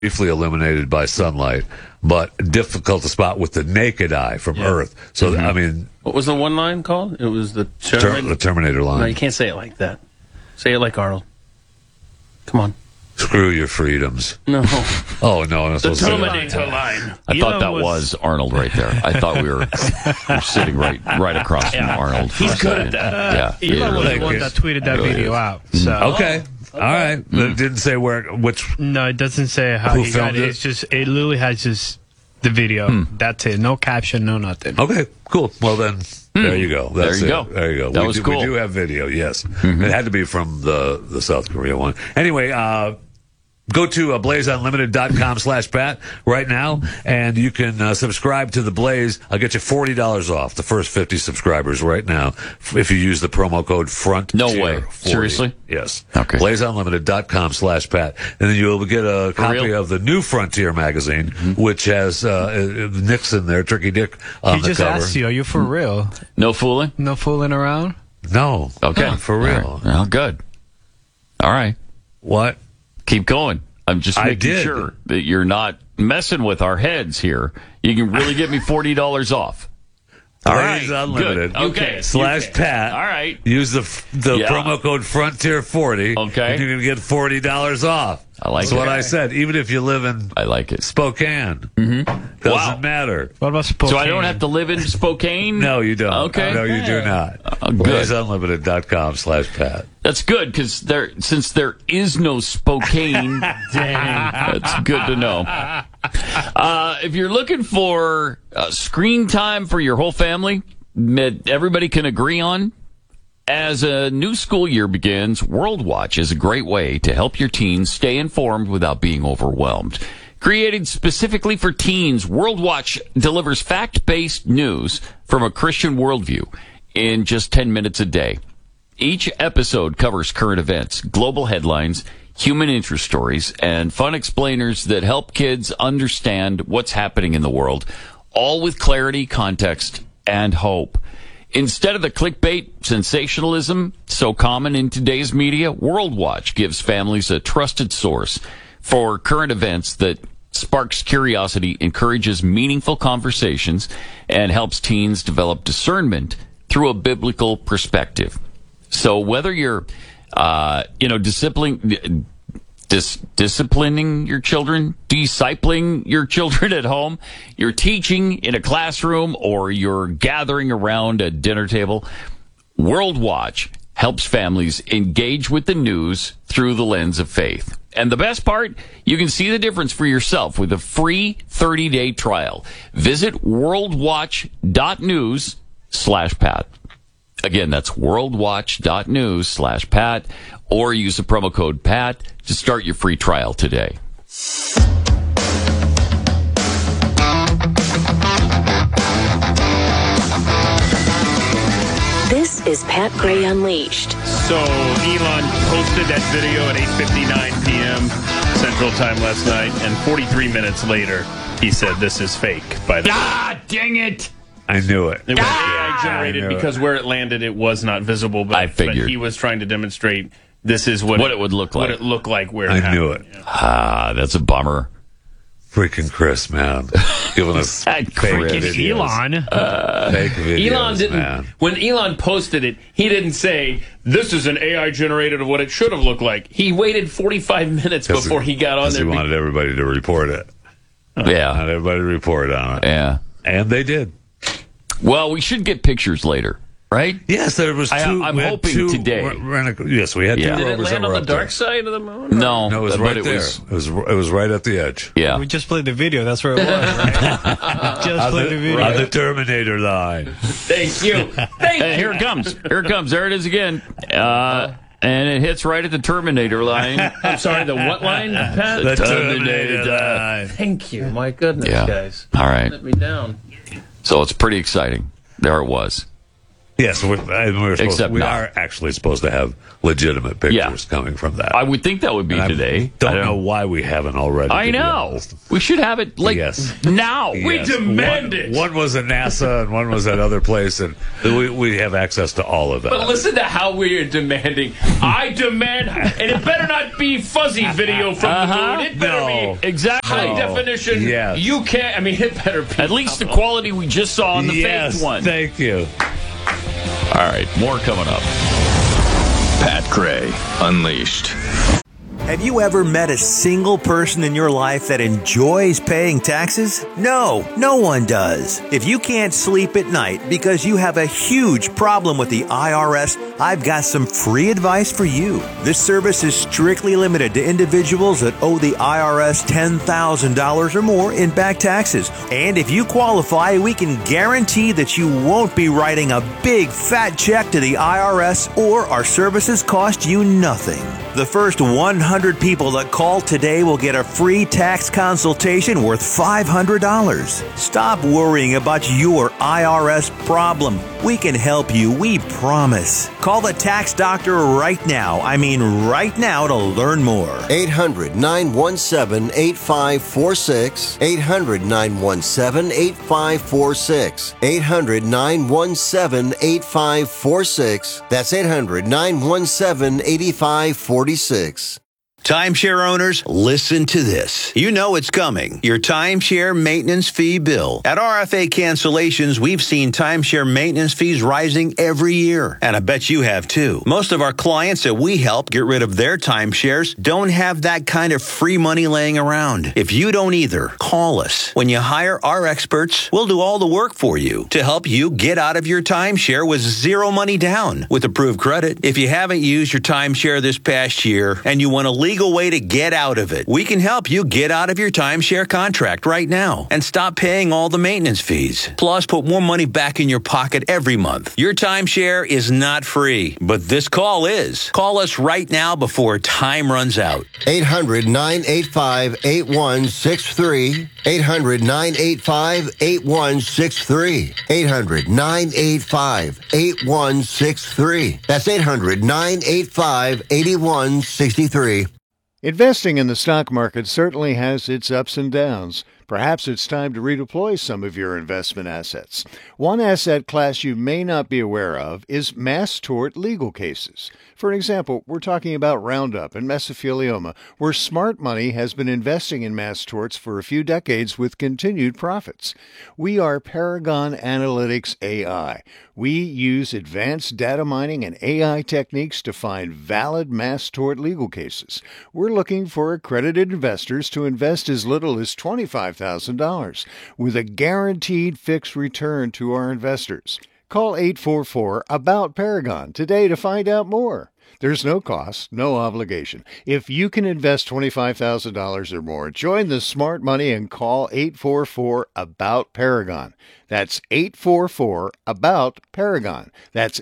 briefly illuminated by sunlight, but difficult to spot with the naked eye from Earth. So, I mean... What was the one line called? It was the Terminator? The Terminator line. No, you can't say it like that. Say it like Arnold. Come on. Screw your freedoms. No. Oh, no. I'm The supposed to say Terminator line. I thought that was Arnold right there. I thought we were sitting right across from Arnold. He's good at that. Yeah. Elon was the Thank one you. that tweeted that video out. So. Okay. All right. But it didn't say which... No, it doesn't say how Who he got filmed it. it? It's just, it literally has just the video. That's it. No caption, no nothing. Okay, cool. Well, then, there you go. That's There you it. go. There you go. That was cool. We do have video, yes. It had to be from the South Korea one. Anyway, go to blazeunlimited.com/Pat right now, and you can subscribe to The Blaze. I'll get you $40 off the first 50 subscribers right now if you use the promo code FRONTIER. No way. 40. Seriously? Yes. Okay. blazeunlimited.com/Pat. And then you'll get a copy real? of the new Frontier magazine, which has Nixon there, Turkey Dick on He the just cover. asked you, are you for real? No fooling? No fooling around? No. Okay. For real. All right. Well, good. All right. What? Keep going. I'm just I making did. sure that you're not messing with our heads here. You can really get me $40 off. All right. Blaze Unlimited. Good. Okay. /Pat. All right. Use the Yeah. promo code Frontier40. Okay. And you're going to get $40 off. I like That's it. what I said. Even if you live in I like it. Spokane. Doesn't Wow. matter. What about Spokane? So I don't have to live in Spokane? No, you don't. Okay. No, you do not. Good. BlazeUnlimited.com/Pat. That's good because since there is no Spokane, that's good to know. If you're looking for screen time for your whole family, that everybody can agree on, as a new school year begins, World Watch is a great way to help your teens stay informed without being overwhelmed. Created specifically for teens, World Watch delivers fact-based news from a Christian worldview in just 10 minutes a day. Each episode covers current events, global headlines, human interest stories, and fun explainers that help kids understand what's happening in the world, all with clarity, context, and hope. Instead of the clickbait sensationalism so common in today's media, World Watch gives families a trusted source for current events that sparks curiosity, encourages meaningful conversations, and helps teens develop discernment through a biblical perspective. So whether you're, disciplining your children, discipling your children at home, you're teaching in a classroom, or you're gathering around a dinner table, World Watch helps families engage with the news through the lens of faith. And the best part, you can see the difference for yourself with a free 30-day trial. Visit worldwatch.news/Pat. Again, that's worldwatch.news/Pat, or use the promo code PAT to start your free trial today. This is Pat Gray Unleashed. So Elon posted that video at 8:59 p.m. Central Time last night, and 43 minutes later, he said, "This is fake." By the way, Dang it! I knew it. it was AI generated I knew because where it landed, it was not visible. But I figured. but he was trying to demonstrate this is what it would look like. What it looked like where I it knew happened. it. That's a bummer. Freaking Chris, man. Giving us That fake freaking videos. Elon. Fake videos, Elon didn't. man. When Elon posted it, he didn't say this is an AI generated of what it should have looked like. He waited 45 minutes before he got on Because there. he wanted everybody to report it. Yeah. Wanted everybody to report on it. Yeah. And they did. Well, we should get pictures later, right? Yes, there was two. I'm we had hoping two today. Yes, we had Yeah. two Did it rovers land that on were the up there. dark side of the moon? No, No, it was but right there. It was right at the edge. Yeah. We just played the video. That's where it was, right? Just played the video. On the Terminator line. Thank you. And here it comes. Here it comes. There it is again. And it hits right at the Terminator line. I'm sorry, the what line, Pat? The Terminator line. Thank you. My goodness, Yeah. guys. All right. Let me down. So it's pretty exciting. There it was. Yes, we Except not. are actually supposed to have legitimate pictures coming from that. I would think that would be And today. I don't know why we haven't already. I to be know. honest. We should have it now. Yes. We demand it. One was at NASA and one was at other place, and we have access to all of that. But listen to how we are demanding. I demand, and it better not be fuzzy video from the moon. It better be exactly high definition. Yes. You can't. I mean, it better be at least the quality we just saw on the yes, fake one. Thank you. All right, more coming up. Pat Gray Unleashed. Have you ever met a single person in your life that enjoys paying taxes? No, no one does. If you can't sleep at night because you have a huge problem with the IRS, I've got some free advice for you. This service is strictly limited to individuals that owe the IRS $10,000 or more in back taxes. And if you qualify, we can guarantee that you won't be writing a big fat check to the IRS, or our services cost you nothing. The first 100 people that call today will get a free tax consultation worth $500. Stop worrying about your IRS problem. We can help you, we promise. Call the tax doctor right now. I mean right now to learn more. 800-917-8546. 800-917-8546. 800-917-8546. That's 800-917-8546. Timeshare owners, listen to this. You know it's coming. Your timeshare maintenance fee bill. At RFA Cancellations, we've seen timeshare maintenance fees rising every year. And I bet you have too. Most of our clients that we help get rid of their timeshares don't have that kind of free money laying around. If you don't either, call us. When you hire our experts, we'll do all the work for you to help you get out of your timeshare with zero money down with approved credit. If you haven't used your timeshare this past year and you want to legal way to get out of it, we can help you get out of your timeshare contract right now and stop paying all the maintenance fees. Plus, put more money back in your pocket every month. Your timeshare is not free, but this call is. Call us right now before time runs out. 800-985-8163. 800-985-8163. 800-985-8163. That's 800-985-8163. Investing in the stock market certainly has its ups and downs. Perhaps it's time to redeploy some of your investment assets. One asset class you may not be aware of is mass tort legal cases. For example, we're talking about Roundup and mesothelioma, where smart money has been investing in mass torts for a few decades with continued profits. We are Paragon Analytics AI. We use advanced data mining and AI techniques to find valid mass tort legal cases. We're looking for accredited investors to invest as little as $25,000 with a guaranteed fixed return to our investors. Call 844-ABOUT-PARAGON today to find out more. There's no cost, no obligation. If you can invest $25,000 or more, join the smart money and call 844-ABOUT-PARAGON. That's 844-ABOUT-PARAGON. That's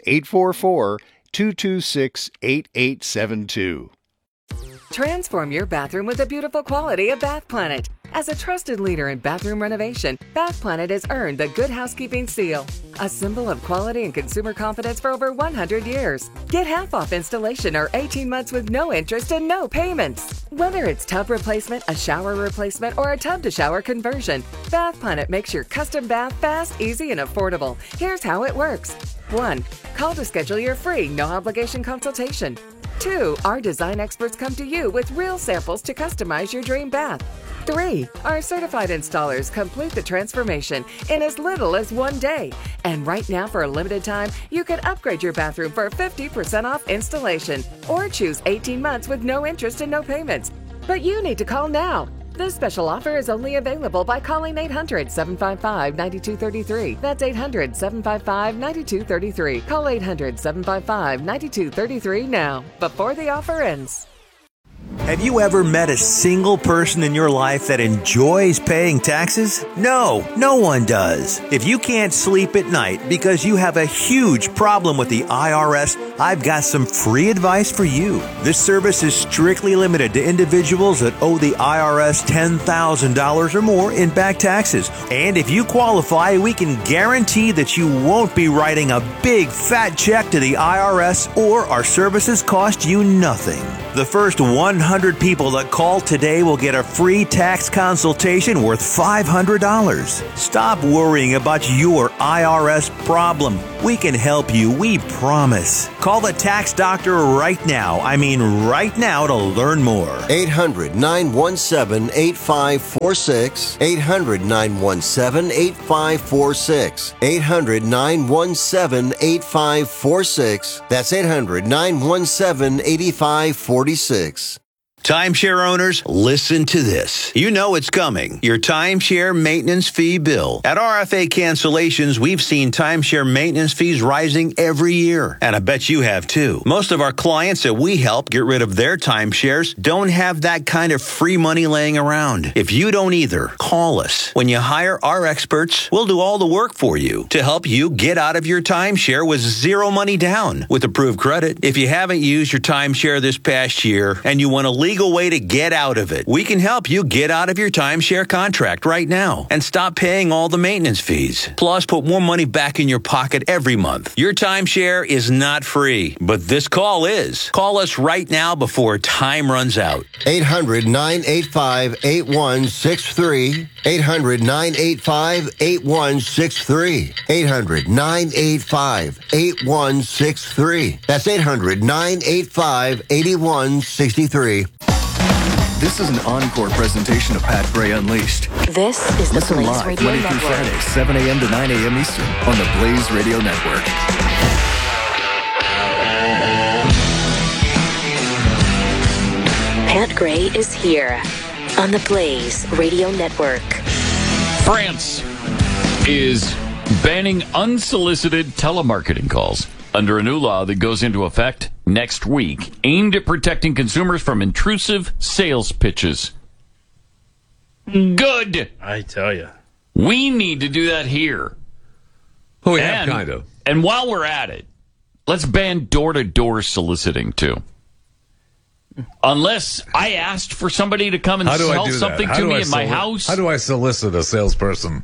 844-226-8872. Transform your bathroom with the beautiful quality of Bath Planet. As a trusted leader in bathroom renovation, Bath Planet has earned the Good Housekeeping seal, a symbol of quality and consumer confidence for over 100 years. Get half off installation or 18 months with no interest and no payments. Whether it's tub replacement, a shower replacement, or a tub-to-shower conversion, Bath Planet makes your custom bath fast, easy, and affordable. Here's how it works. 1. Call to schedule your free, no-obligation consultation. 2. Our design experts come to you with real samples to customize your dream bath. 3. Our certified installers complete the transformation in as little as 1 day. And right now, for a limited time, you can upgrade your bathroom for 50% off installation or choose 18 months with no interest and no payments. But you need to call now. This special offer is only available by calling 800-755-9233. That's 800-755-9233. Call 800-755-9233 now, before the offer ends. Have you ever met a single person in your life that enjoys paying taxes? No, no one does. If you can't sleep at night because you have a huge problem with the IRS, I've got some free advice for you. This service is strictly limited to individuals that owe the IRS $10,000 or more in back taxes. And if you qualify, we can guarantee that you won't be writing a big fat check to the IRS, or our services cost you nothing. The first 100 people that call today will get a free tax consultation worth $500. Stop worrying about your IRS problem. We can help you, we promise. Call the tax doctor right now. I mean right now, to learn more. 800-917-8546. 800-917-8546. 800-917-8546. That's 800-917-8546. Timeshare owners, listen to this. You know it's coming. Your timeshare maintenance fee bill. At RFA Cancellations, we've seen timeshare maintenance fees rising every year. And I bet you have too. Most of our clients that we help get rid of their timeshares don't have that kind of free money laying around. If you don't either, call us. When you hire our experts, we'll do all the work for you to help you get out of your timeshare with zero money down with approved credit. If you haven't used your timeshare this past year and you want to legal way to get out of it, we can help you get out of your timeshare contract right now and stop paying all the maintenance fees. Plus, put more money back in your pocket every month. Your timeshare is not free, but this call is. Call us right now before time runs out. 800-985-8163. 800-985-8163. 800-985-8163. That's 800-985-8163. This is an encore presentation of Pat Gray Unleashed. This is the Listen Blaze live Radio Monday through Network. Friday, 7 a.m. to 9 a.m. Eastern on the Blaze Radio Network. Pat Gray is here on the Blaze Radio Network. France is banning unsolicited telemarketing calls under a new law that goes into effect next week, aimed at protecting consumers from intrusive sales pitches. Good. I tell you. We need to do that here. Well, we have kind of. And while we're at it, let's ban door-to-door soliciting, too. Unless I asked for somebody to come and sell something to me in my house. How do I solicit a salesperson?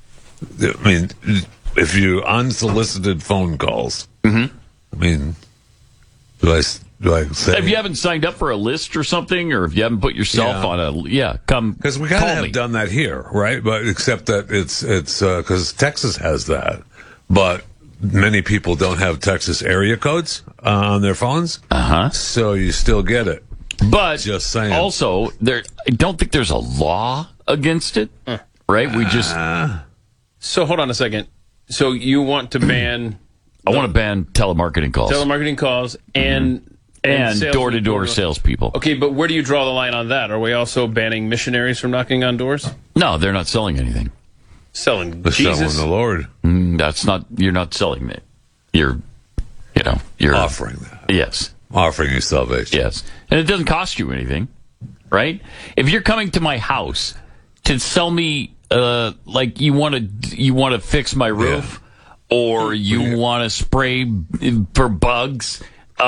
I mean, if you unsolicited phone calls, I mean, do I say? If you haven't signed up for a list or something, or if you haven't put yourself on come. Because we kind of have done that here, right? But except that it's because Texas has that, but many people don't have Texas area codes on their phones. So you still get it. But just saying. Also, I don't think there's a law against it, right? We just. So hold on a second. So you want to ban? I want to ban telemarketing calls. Telemarketing calls and door-to-door salespeople. Okay, but where do you draw the line on that? Are we also banning missionaries from knocking on doors? No, they're not selling anything. Selling They're Jesus. selling the Lord. That's not. You're not selling it. You're offering that. Yes, offering you salvation. Yes, and it doesn't cost you anything, right? If you're coming to my house to sell me, like you want to fix my roof, or you want to spray for bugs,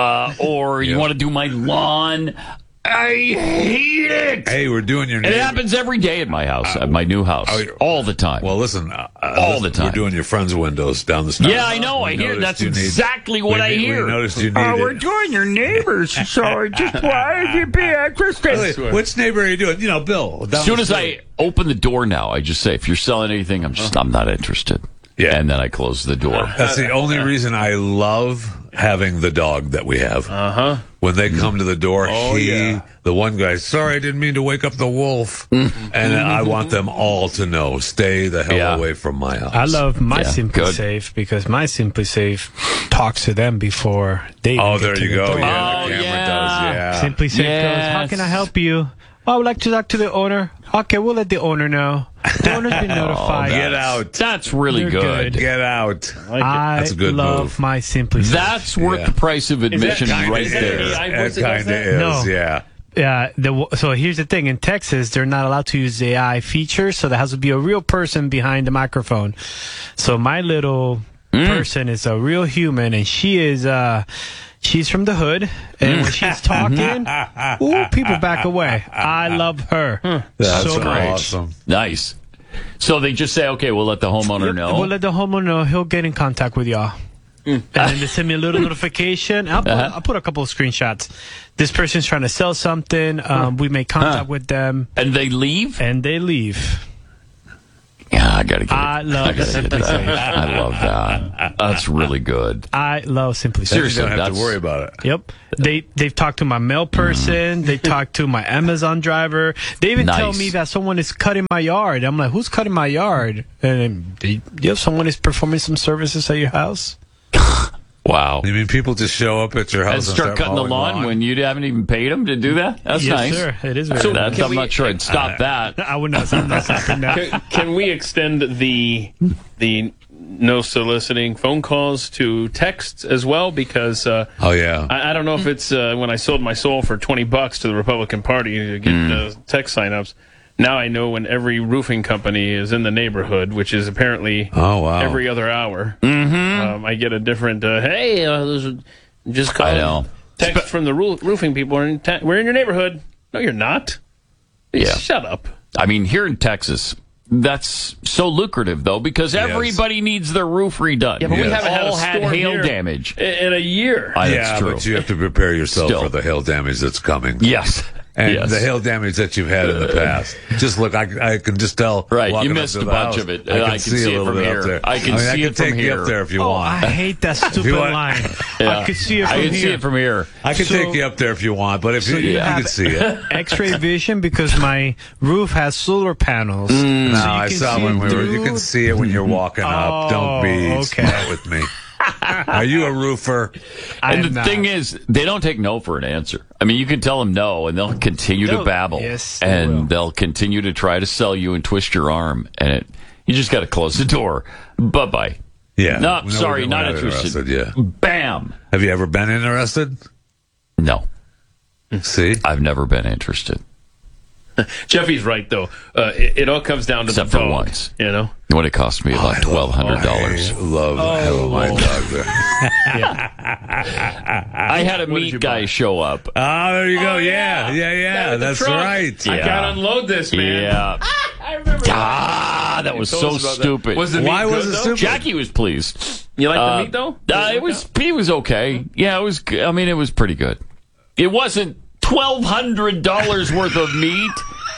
or you want to do my lawn. I hate it. Hey, we're doing your. It happens every day at my house, at my new house, all the time. Well, listen, all the time. We're doing your friend's windows down the street. Yeah, I know. I hear that's exactly what I hear. We noticed you needed. We're doing your neighbors, so I just wanted to be interested. Which neighbor are you doing? You know, Bill. As soon as I open the door now, I just say, if you're selling anything, I'm not interested. Yeah. And then I close the door. That's the only reason I love having the dog that we have. When they come to the door, the one guy, sorry, I didn't mean to wake up the wolf. And I want them all to know, stay the hell away from my house. I love my Simply Safe because my Simply Safe talks to them before they even there get to you the go. door. Yeah, the camera does. Yeah. Simply Safe goes, how can I help you? I would like to talk to the owner. Okay, we'll let the owner know. The owner's been notified. Get out. That's really They're good. Get out. That's a good love move. my Simply Safe. That's worth the price of admission right there. It kind of is, No. yeah. Yeah. So here's the thing. In Texas, they're not allowed to use the AI feature, so there has to be a real person behind the microphone. So my little person is a real human, and she is She's from the hood, and when she's talking, people back away. I love her. That's so great. awesome. Nice. So they just say, okay, we'll let the homeowner know. We'll let the homeowner know. He'll get in contact with y'all. And then they send me a little notification. I'll put a couple of screenshots. This person's trying to sell something. We make contact with them. And they leave? And they leave. Yeah, I got to get it. I love Simply Safe. I love that. That's really good. I love Simply Safe. Seriously, you don't have to worry about it. Yep. They've talked to my mail person. They talked to my Amazon driver. They even tell me that someone is cutting my yard. I'm like, who's cutting my yard? And someone is performing some services at your house. Wow. You mean people just show up at your house and start cutting the lawn when you haven't even paid them to do that? That's nice. Yes, sir. It is very nice. I'm not sure I'd stop that. I would not. I'm not stopping that. Can we extend the no soliciting phone calls to texts as well? Because I don't know if it's when I sold my soul for $20 to the Republican Party to get text signups. Now I know when every roofing company is in the neighborhood, which is apparently every other hour. I get a different, hey, just call text from the roofing people. We're in your neighborhood. No, you're not. Yeah. Shut up. I mean, here in Texas, that's so lucrative, though, because everybody needs their roof redone. Yeah, but we haven't all had a hail storm damage in a year. That's true. But you have to prepare yourself for the hail damage that's coming. Yes. And the hail damage that you've had in the past. Just look, I can just tell. Right, you walking missed up a to the bunch house, of it. I can see a it little from bit here. up there. I can see it from take you here. up there if you want. I hate that stupid line. Yeah. I could see it from I can here. see it from here. I can take you up there if you want, but if you can see it. X-ray vision because my roof has solar panels. No, I saw when we were. You can see it when you're walking up. Don't be smart with me. Are you a roofer? And the thing is, they don't take no for an answer. I mean, you can tell them no, and they'll continue to babble. Yes, and they'll continue to try to sell you and twist your arm. And you just got to close the door. Bye-bye. Yeah. No, sorry, not interested. Yeah. Bam. Have you ever been interested? No. See? I've never been interested. Jeffy's right, though. It all comes down to Except the for dog, once. you know? What it cost me about $1,200. I love the hell of my dog there. I had a meat guy show up. Oh, there you go. Yeah. That's right. I got to unload this, man. Yeah. I remember that. That was so stupid. Why was it stupid? Jackie was pleased. You like the meat, though? He was okay. Yeah, it was. I mean, it was pretty good. It wasn't $1,200 worth of meat,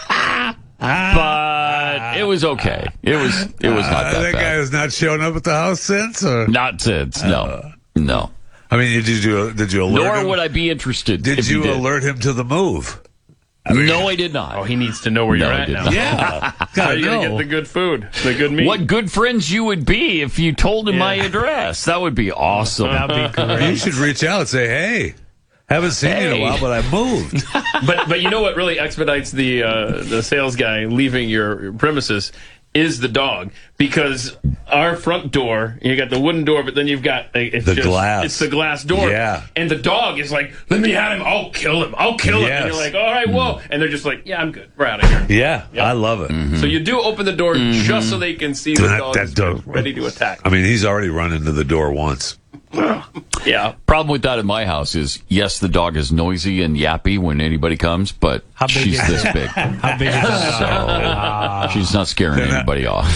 but it was okay. It was not that that bad. guy has not shown up at the house since, or Not since. No. I mean, did you alert Nor him? would I be interested. Did if you did. alert him to the move? No, I did not. Oh, he needs to know where you're I at did now. not. Yeah, How are gotta you going to know. get the good food, the good meat? What good friends you would be if you told him my address. That would be awesome. That'd be great. You should reach out and say, "Hey, haven't seen you in a while, but I moved." But you know what really expedites the sales guy leaving your premises is the dog, because our front door, you got the wooden door, but then you've got glass. It's the glass door, Yeah. and the dog is like, "Let me at him! I'll kill him! I'll kill him!" Yes. And you're like, "All right, whoa!" And they're just like, "Yeah, I'm good. We're out of here." Yeah, I love it. So you do open the door just so they can see the dog That is dog- ready to attack. I mean, he's already run into the door once. Yeah. Problem with that in my house is, yes, the dog is noisy and yappy when anybody comes, but How big she's is this that? big. How big is that? So she's not scaring anybody off.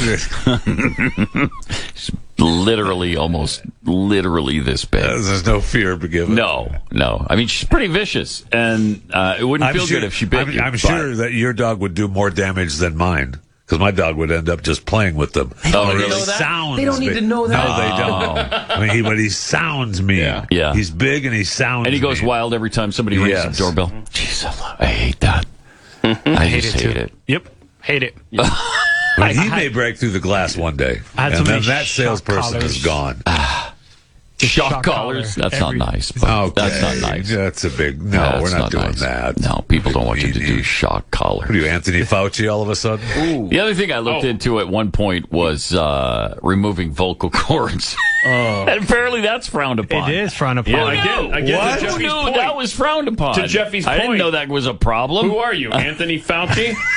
She's almost literally this big. There's no fear given. No. I mean, she's pretty vicious, and it wouldn't feel good if she bit you. I'm but- sure that your dog would do more damage than mine. Because my dog would end up just playing with them. don't He need to know that. sounds They don't need big. to know that. No, they don't. I mean, but he sounds mean. Yeah. He's big and he sounds And he goes mean. wild every time somebody rings Yes. the doorbell. Jeez, I hate that. I just hate it. Yep. Hate it. I mean, he may break through the glass one day. I had so And then many that shock salesperson collars. is gone. Shock collars? That's not nice. But Okay. That's not nice. That's a big... No, That's we're not doing nice. that. No, people don't want you to do Meanie. shock collars. What are you, Anthony Fauci, all of a sudden? The other thing I looked into at one point was removing vocal cords. And apparently that's frowned upon. It is frowned upon. Yeah, I get What? to Who Jeffy's knew point. that was frowned upon? To Jeffy's I didn't point. know that was a problem. Who are you, Anthony Fauci?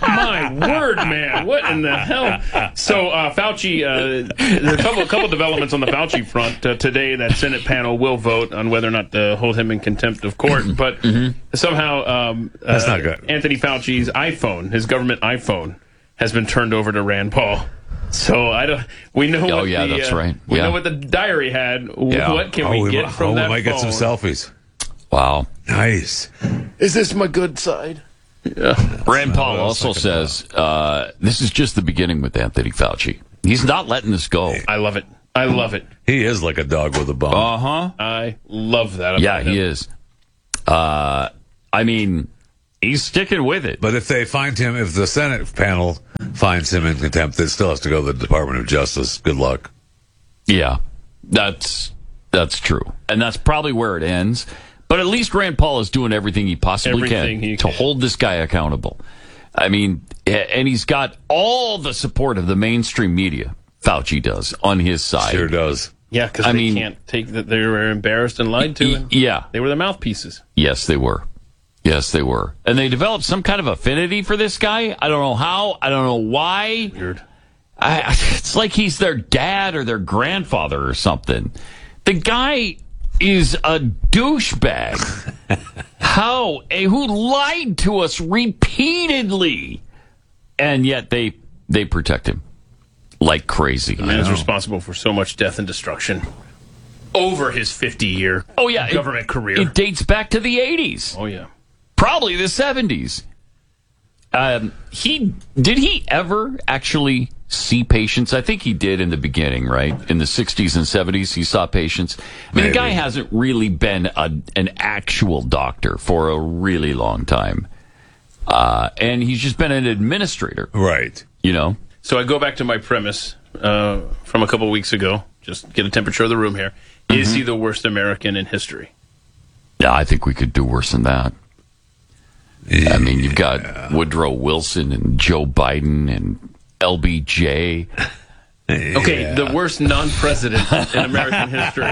My word, man. What in the hell? So, Fauci, there are a couple developments on the Fauci front. Today, that Senate panel will vote on whether or not to hold him in contempt of court. But somehow, that's not good. Anthony Fauci's iPhone, his government iPhone, has been turned over to Rand Paul. So we know. Oh, yeah, that's right. We know what the diary had. Yeah. What can we get from that? We might get some selfies. Wow, nice. Is this my good side? Yeah. Rand Paul also says this is just the beginning with Anthony Fauci. He's not letting this go. I love it. I love it. He is like a dog with a bone. I love that. Yeah, he is. I mean, he's sticking with it. But if they find him, if the Senate panel finds him in contempt, it still has to go to the Department of Justice. Good luck. Yeah, that's true. And that's probably where it ends. But at least Rand Paul is doing everything he possibly can to hold this guy accountable. I mean, and he's got all the support of the mainstream media, Fauci does, on his side. Sure does. Yeah, because they can't take that they were embarrassed and lied to. Yeah. They were the mouthpieces. Yes, they were. Yes, they were. And they developed some kind of affinity for this guy. I don't know how. I don't know why. Weird. It's like he's their dad or their grandfather or something. The guy is a douchebag. How? Who lied to us repeatedly. And yet they protect him like crazy. The man is responsible for so much death and destruction over his 50-year government career. It dates back to the 80s. Oh, yeah. Probably the 70s. Did he ever actually see patients? I think he did in the beginning, right? In the 60s and 70s, he saw patients. I mean, the guy hasn't really been an actual doctor for a really long time. And he's just been an administrator. Right. You know? So I go back to my premise from a couple weeks ago. Just get a temperature of the room here. Is he the worst American in history? Yeah, I think we could do worse than that. Yeah. I mean, you've got Woodrow Wilson and Joe Biden and LBJ. Okay, the worst non-president in American history.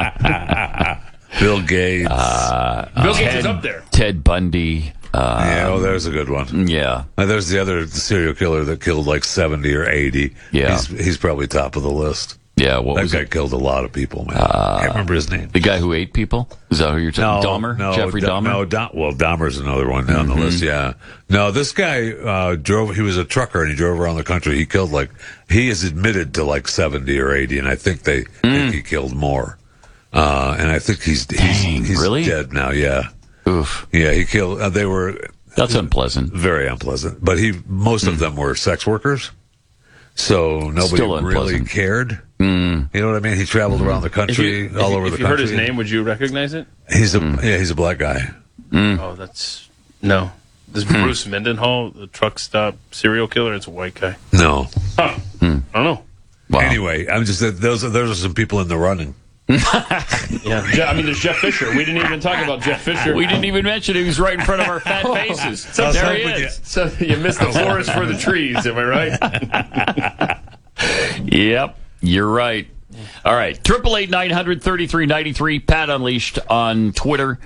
Bill Gates. Bill Gates is up there. Ted Bundy. There's a good one. Yeah. There's the other serial killer that killed like 70 or 80. Yeah. He's probably top of the list. Yeah, that guy killed a lot of people, man. I can't remember his name. The guy who ate people? Is that who you're talking about? Dahmer? No, Jeffrey Dahmer? No, Dahmer's another one on the list, yeah. No, this guy he was a trucker and he drove around the country. He killed he is admitted to like 70 or 80, and I think they think he killed more. And I think he's really? Dead now, yeah. Oof. Yeah, he killed, that's unpleasant. Very unpleasant. But most of them were sex workers. So nobody really cared. You know what I mean? He traveled around the country, all over the country. If you heard his name, would you recognize it? He's a black guy. Oh, no. This is Bruce Mendenhall, the truck stop serial killer. It's a white guy. No. Huh. I don't know. Wow. Anyway, I'm just those are some people in the running. Yeah, I mean, there's Jeff Fisher. We didn't even talk about Jeff Fisher. We didn't even mention he was right in front of our fat faces. So there he is. So you missed the forest for the trees. Am I right? Yep, you're right. All right, 888-900-3393. Pat Unleashed on Twitter.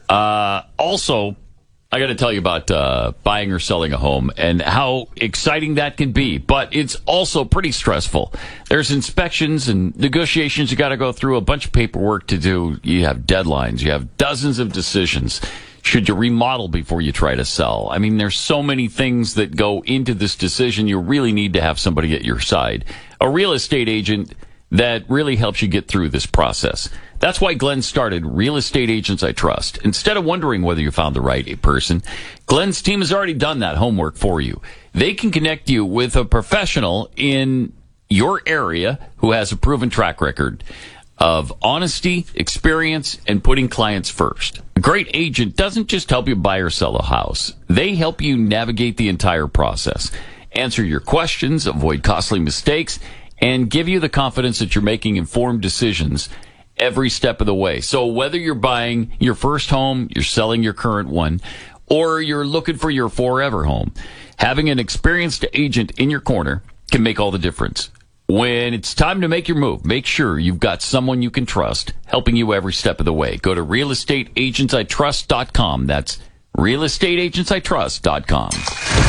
Also, I got to tell you about buying or selling a home and how exciting that can be, but it's also pretty stressful. There's inspections and negotiations you got to go through, a bunch of paperwork to do. You have deadlines. You have dozens of decisions. Should you remodel before you try to sell? I mean, there's so many things that go into this decision. You really need to have somebody at your side, a real estate agent that really helps you get through this process. That's why Glenn started Real Estate Agents I Trust. Instead of wondering whether you found the right person, Glenn's team has already done that homework for you. They can connect you with a professional in your area who has a proven track record of honesty, experience, and putting clients first. A great agent doesn't just help you buy or sell a house. They help you navigate the entire process, answer your questions, avoid costly mistakes, and give you the confidence that you're making informed decisions every step of the way. So whether you're buying your first home, you're selling your current one, or you're looking for your forever home, having an experienced agent in your corner can make all the difference. When it's time to make your move, make sure you've got someone you can trust helping you every step of the way. Go to realestateagentsitrust.com. That's realestateagentsitrust.com.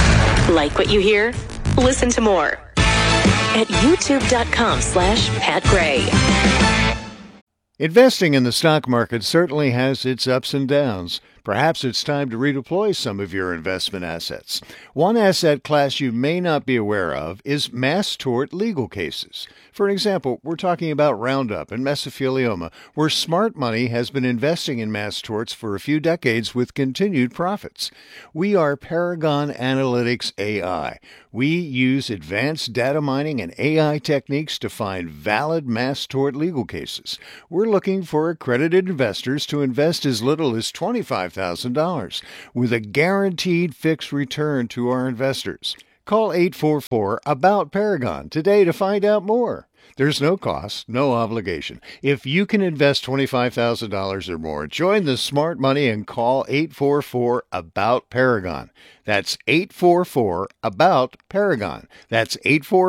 Like what you hear? Listen to more at youtube.com/Pat Gray. Investing in the stock market certainly has its ups and downs. Perhaps it's time to redeploy some of your investment assets. One asset class you may not be aware of is mass tort legal cases. For example, we're talking about Roundup and mesothelioma, where smart money has been investing in mass torts for a few decades with continued profits. We are Paragon Analytics AI. We use advanced data mining and AI techniques to find valid mass tort legal cases. We're looking for accredited investors to invest as little as $25,000 with a guaranteed fixed return to our investors. Call 844-ABOUT-PARAGON today to find out more. There's no cost, no obligation. If you can invest $25,000 or more, join the smart money and call 844-ABOUT-PARAGON. That's 844-ABOUT-PARAGON. That's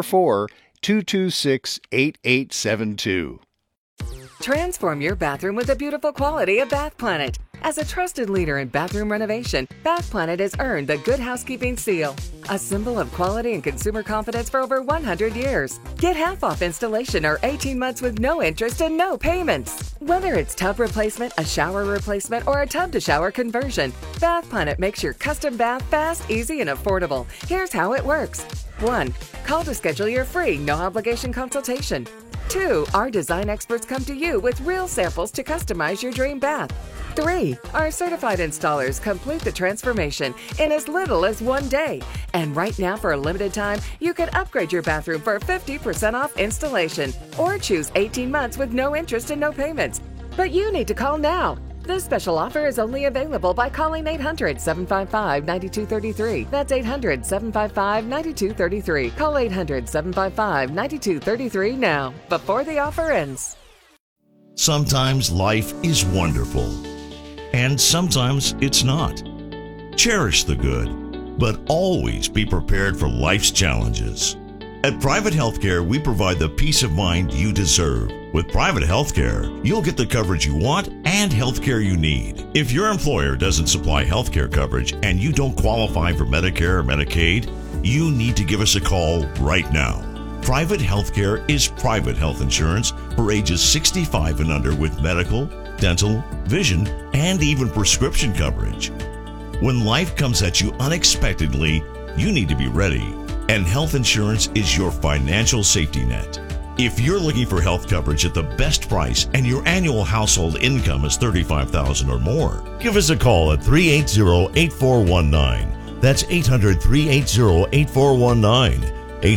844-226-8872. Transform your bathroom with the beautiful quality of Bath Planet. As a trusted leader in bathroom renovation, Bath Planet has earned the Good Housekeeping seal, a symbol of quality and consumer confidence for over 100 years. Get half off installation or 18 months with no interest and no payments. Whether it's tub replacement, a shower replacement, or a tub-to-shower conversion, Bath Planet makes your custom bath fast, easy, and affordable. Here's how it works. 1. Call to schedule your free, no-obligation consultation. 2. Our design experts come to you with real samples to customize your dream bath. 3. Our certified installers complete the transformation in as little as 1 day. And right now, for a limited time, you can upgrade your bathroom for 50% off installation or choose 18 months with no interest and no payments. But you need to call now. This special offer is only available by calling 800-755-9233. That's 800-755-9233. Call 800-755-9233 now, before the offer ends. Sometimes life is wonderful, and sometimes it's not. Cherish the good, but always be prepared for life's challenges. At Private Healthcare, we provide the peace of mind you deserve. With Private Healthcare, you'll get the coverage you want and healthcare you need. If your employer doesn't supply healthcare coverage and you don't qualify for Medicare or Medicaid, you need to give us a call right now. Private Healthcare is private health insurance for ages 65 and under with medical, dental, vision, and even prescription coverage. When life comes at you unexpectedly, you need to be ready. And health insurance is your financial safety net. If you're looking for health coverage at the best price and your annual household income is $35,000 or more, give us a call at 380-8419. That's 800-380-8419.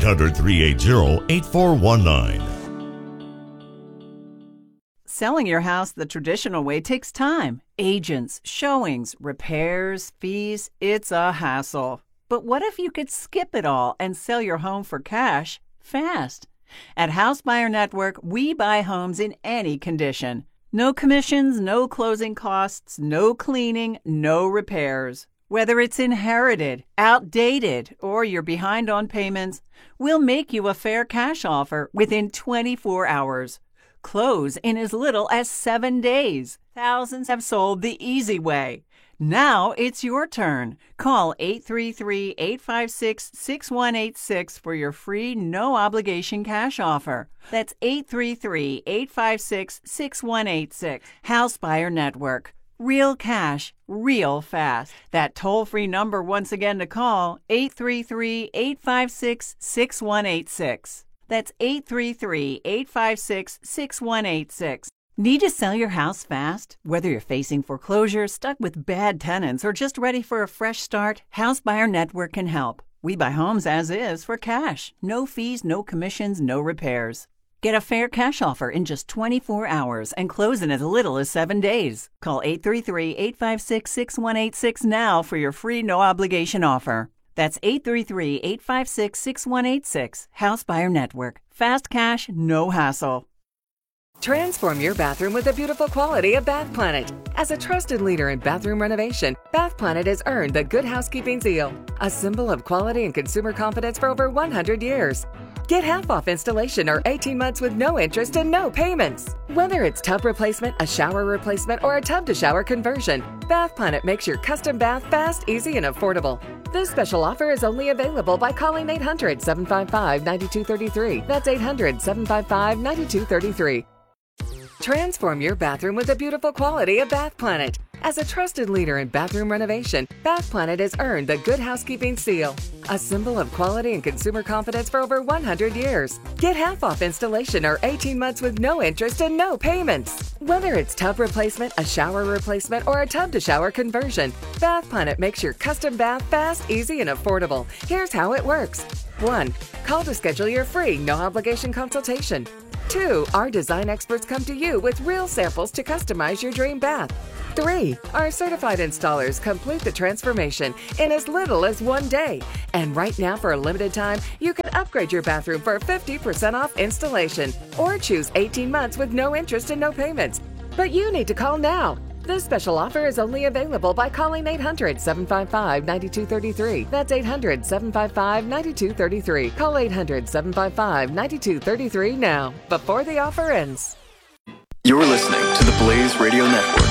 800-380-8419. Selling your house the traditional way takes time. Agents, showings, repairs, fees. It's a hassle. But what if you could skip it all and sell your home for cash fast? At House Buyer Network, we buy homes in any condition. No commissions, no closing costs, no cleaning, no repairs. Whether it's inherited, outdated, or you're behind on payments, we'll make you a fair cash offer within 24 hours. Close in as little as 7 days. Thousands have sold the easy way. Now it's your turn. Call 833-856-6186 for your free, no-obligation cash offer. That's 833-856-6186. House Buyer Network. Real cash, real fast. That toll-free number once again to call, 833-856-6186. That's 833-856-6186. Need to sell your house fast? Whether you're facing foreclosure, stuck with bad tenants, or just ready for a fresh start, House Buyer Network can help. We buy homes as is for cash. No fees, no commissions, no repairs. Get a fair cash offer in just 24 hours and close in as little as 7 days. Call 833-856-6186 now for your free no-obligation offer. That's 833-856-6186. House Buyer Network. Fast cash, no hassle. Transform your bathroom with the beautiful quality of Bath Planet. As a trusted leader in bathroom renovation, Bath Planet has earned the Good Housekeeping seal, a symbol of quality and consumer confidence for over 100 years. Get half off installation or 18 months with no interest and no payments. Whether it's tub replacement, a shower replacement, or a tub-to-shower conversion, Bath Planet makes your custom bath fast, easy, and affordable. This special offer is only available by calling 800-755-9233. That's 800-755-9233. Transform your bathroom with the beautiful quality of Bath Planet. As a trusted leader in bathroom renovation, Bath Planet has earned the Good Housekeeping seal, a symbol of quality and consumer confidence for over 100 years. Get half off installation or 18 months with no interest and no payments. Whether it's tub replacement, a shower replacement, or a tub-to-shower conversion, Bath Planet makes your custom bath fast, easy, and affordable. Here's how it works. 1. Call to schedule your free, no-obligation consultation. 2. Our design experts come to you with real samples to customize your dream bath. 3. Our certified installers complete the transformation in as little as 1 day. And right now, for a limited time, you can upgrade your bathroom for 50% off installation or choose 18 months with no interest and no payments. But you need to call now. This special offer is only available by calling 800-755-9233. That's 800-755-9233. Call 800-755-9233 now, before the offer ends. You're listening to the Blaze Radio Network.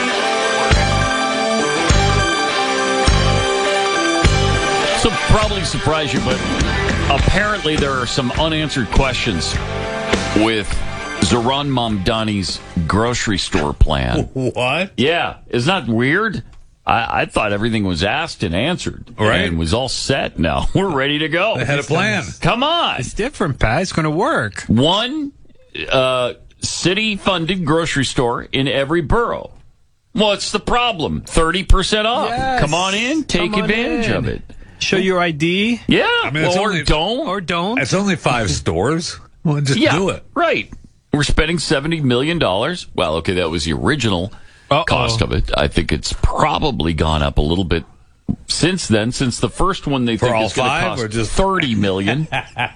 So probably surprise you, but apparently there are some unanswered questions with Zohran Mamdani's grocery store plan. What? Yeah. Isn't that weird? I thought everything was asked and answered. Right. And was all set now. We're ready to go. They had a plan. Come on. It's different, Pat. It's going to work. One city-funded grocery store in every borough. What's the problem? 30% off. Yes. Come on in. Take advantage of it. Show your ID. Yeah. I mean, it's only, Or don't. It's only 5 stores. Well, just do it. Right. We're spending $70 million. Well, okay, that was the original cost of it. I think it's probably gone up a little bit since then, since the first one they think is going to cost $30 million.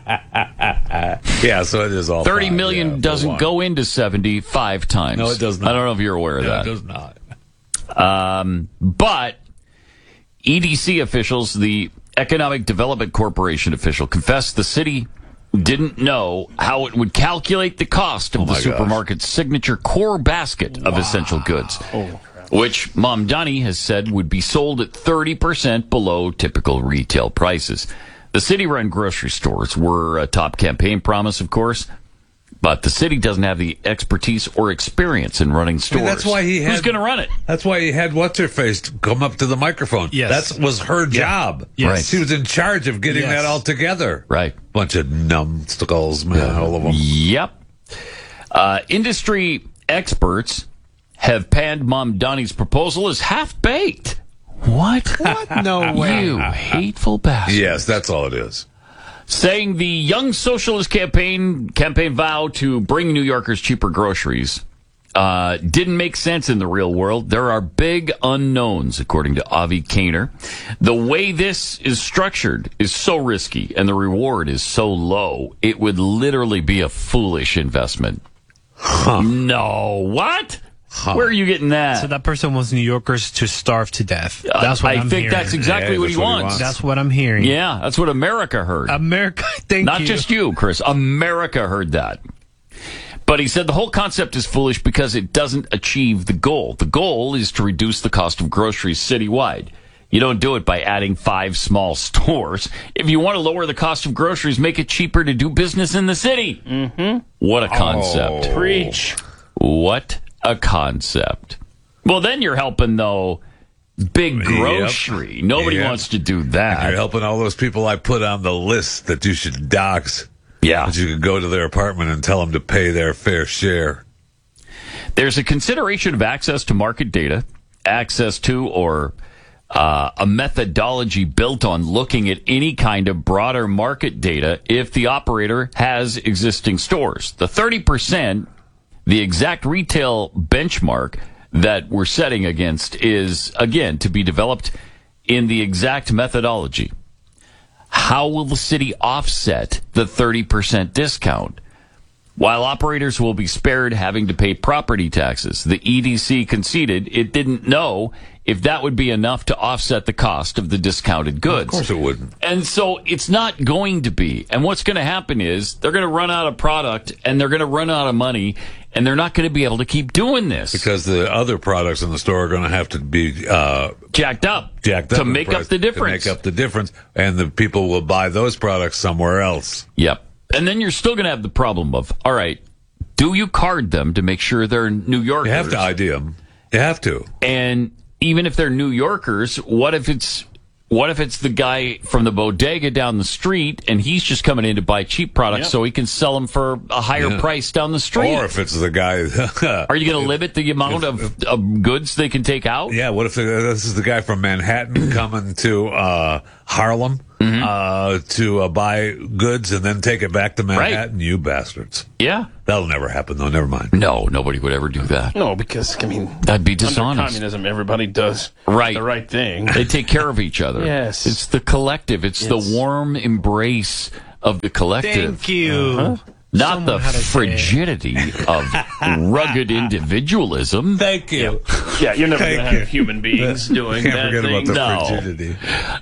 Yeah, so it is all $30 million doesn't go into 75 times. No, it does not. I don't know if you're aware of that. It does not. But EDC officials, the Economic Development Corporation official, confessed the city didn't know how it would calculate the cost of the supermarket's signature core basket of essential goods, which Mamdani has said would be sold at 30% below typical retail prices. The city-run grocery stores were a top campaign promise, of course, but the city doesn't have the expertise or experience in running stores. I mean, that's why who's going to run it? That's why he had what's-her-face come up to the microphone. Yes. That was her job. Yes. Right. She was in charge of getting that all together. Right. Bunch of numbskulls, man, all of them. Yep. Industry experts have panned Mamdani's proposal as half-baked. What? No way. You hateful bastard. Yes, that's all it is. Saying the Young Socialist campaign vow to bring New Yorkers cheaper groceries didn't make sense in the real world. There are big unknowns, according to Avi Kaner. The way this is structured is so risky, and the reward is so low, it would literally be a foolish investment. No. What? Where are you getting that? So that person wants New Yorkers to starve to death. That's what I think hearing. that's exactly what he wants. That's what I'm hearing. Yeah, that's what America heard. America, thank Not you. just you, Chris. America heard that. But he said the whole concept is foolish because it doesn't achieve the goal. The goal is to reduce the cost of groceries citywide. You don't do it by adding 5 small stores. If you want to lower the cost of groceries, make it cheaper to do business in the city. Mm-hmm. What a concept. Preach. What a concept. Well, then you're helping, though, big grocery. Yep. Nobody wants to do that. And you're helping all those people I put on the list that you should dox. Yeah. That you could go to their apartment and tell them to pay their fair share. There's a consideration of access to market data, access to or a methodology built on looking at any kind of broader market data if the operator has existing stores. The 30%, the exact retail benchmark that we're setting against is, again, to be developed in the exact methodology. How will the city offset the 30% discount? While operators will be spared having to pay property taxes, the EDC conceded it didn't know if that would be enough to offset the cost of the discounted goods. Of course it wouldn't. And so it's not going to be. And what's going to happen is they're going to run out of product and they're going to run out of money, and they're not going to be able to keep doing this. Because the other products in the store are going to have to be jacked up to make up the difference. To make up the difference, and the people will buy those products somewhere else. Yep. And then you're still going to have the problem of, all right, do you card them to make sure they're New Yorkers? You have to ID them. You have to. And even if they're New Yorkers, what if it's the guy from the bodega down the street and he's just coming in to buy cheap products so he can sell them for a higher price down the street? Or if it's the guy... Are you going to limit the amount of goods they can take out? Yeah, what if this is the guy from Manhattan coming to Harlem to buy goods and then take it back to Manhattan? Right. You bastards. Yeah. That'll never happen, though. Never mind. No, nobody would ever do that. No, because, that'd be dishonest. Under communism, everybody does the right thing. They take care of each other. Yes. It's the collective. It's the warm embrace of the collective. Thank you. Not the frigidity of rugged individualism. Thank you. Yeah, you're never going to have human beings doing that. Can't forget about the frigidity.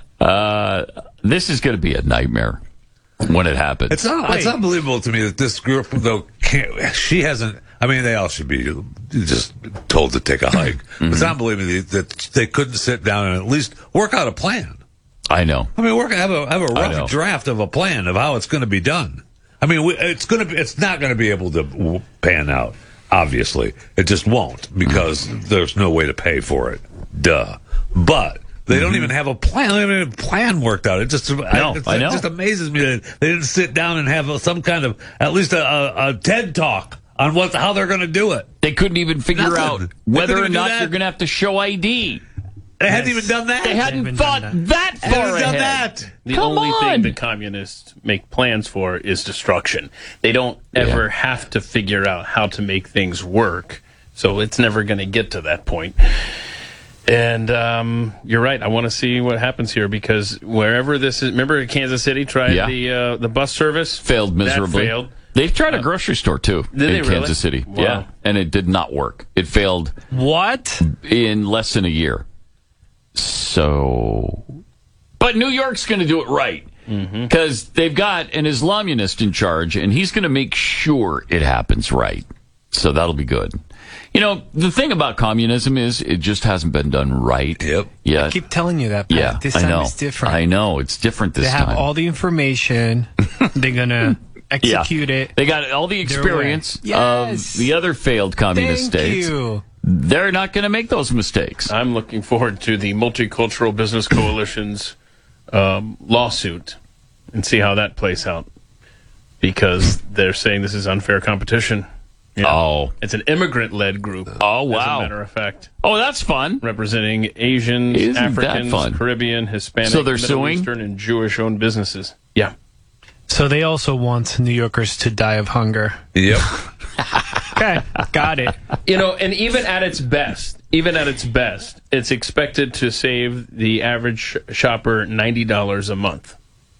This is going to be a nightmare when it happens. It's unbelievable to me that this group, though, she hasn't. I mean, they all should be just told to take a hike. It's unbelievable that they couldn't sit down and at least work out a plan. I know. I mean, have a rough draft of a plan of how it's going to be done. I mean, it's not going to be able to pan out. Obviously, it just won't because there's no way to pay for it. Duh. But they don't even have a plan. They don't even have a plan worked out. It just I know. It just amazes me that they didn't sit down and have some kind of at least a TED talk on how they're going to do it. They couldn't even figure out whether or not they're going to have to show ID. They hadn't even done that. They hadn't thought that far ahead. Done that. The only thing the communists make plans for is destruction. They don't ever have to figure out how to make things work. So it's never going to get to that point. And you're right. I want to see what happens here because wherever this is, remember Kansas City tried the bus service? Failed miserably. That failed. They've tried a grocery store, too, in Kansas City. Wow. Yeah, and it did not work. It failed. What? In less than a year. So, but New York's going to do it right because they've got an Islamist in charge, and he's going to make sure it happens right. So that'll be good. You know, the thing about communism is it just hasn't been done right yet. I keep telling you that, Pat. Yeah, this time it's different. I know, it's different this time. They have all the information. They're going to execute it. They got all the experience of the other failed communist states. Thank you. They're not going to make those mistakes. I'm looking forward to the Multicultural Business Coalition's lawsuit and see how that plays out because they're saying this is unfair competition. Yeah. Oh. It's an immigrant-led group. Oh, wow. As a matter of fact. Oh, that's fun. Representing Asians, Africans, Caribbean, Hispanic, so they're Middle suing? Eastern, and Jewish-owned businesses. Yeah. So they also want New Yorkers to die of hunger. Yep. Okay, got it. You know, and even at its best, it's expected to save the average shopper $90 a month.